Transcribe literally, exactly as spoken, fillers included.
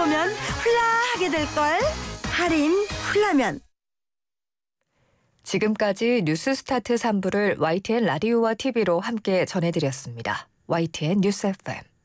보면 훌라하게 될걸. 할인 훌라면. 지금까지 뉴스스타트 삼 부를 와이티엔 라디오와 티비로 함께 전해드렸습니다. 와이티엔 뉴스 에프엠.